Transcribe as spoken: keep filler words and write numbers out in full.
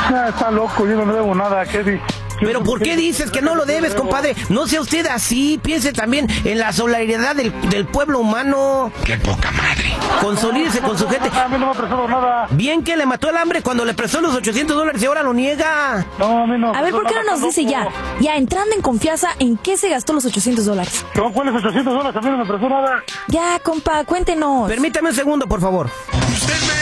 Ya está loco, yo no le debo nada a Kevin. Pero ¿por qué dices que no lo debes, compadre? No sea usted así, piense también en la solidaridad del, del pueblo humano. ¡Qué poca madre! Consolídese con su gente. A mí no me ha prestado nada. Bien que le mató el hambre cuando le prestó los ochocientos dólares y ahora lo niega. No, a mí no. A ver, ¿por qué no nos dice ya? Ya, entrando en confianza, ¿en qué se gastó los ochocientos dólares? No, ¿cuáles ochocientos dólares? A mí no me prestó nada. Ya, compa, cuéntenos. Permítame un segundo, por favor.